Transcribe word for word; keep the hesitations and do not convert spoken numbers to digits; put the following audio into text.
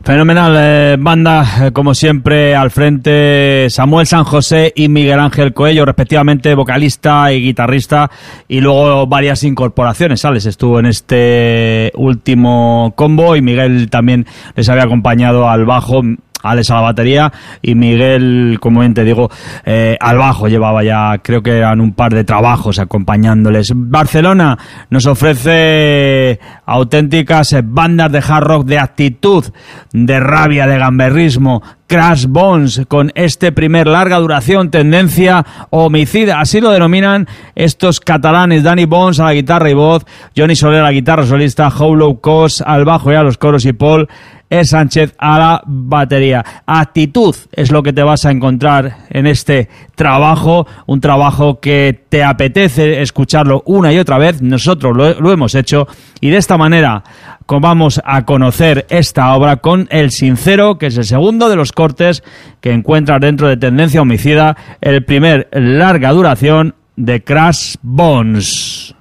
Fenomenal, eh, banda, eh, como siempre, al frente Samuel San José y Miguel Ángel Coello, respectivamente vocalista y guitarrista, y luego varias incorporaciones. Alex estuvo en este último combo y Miguel también les había acompañado al bajo, Alex a la batería y Miguel, como bien te digo, eh, al bajo. Llevaba ya, creo que eran un par de trabajos acompañándoles. Barcelona nos ofrece auténticas bandas de hard rock, de actitud, de rabia, de gamberrismo. Crash Bones, con este primer larga duración, tendencia homicida, así lo denominan estos catalanes. Danny Bones a la guitarra y voz, Johnny Soler a la guitarra solista, Hollow Cos al bajo y a los coros y Paul E. Sánchez a la batería. Actitud es lo que te vas a encontrar en este trabajo, un trabajo que te apetece escucharlo una y otra vez. Nosotros lo, lo hemos hecho, y de esta manera vamos a conocer esta obra con El Sincero, que es el segundo de los cortes que encuentras dentro de Tendencia Homicida, el primer larga duración de Crash Bones.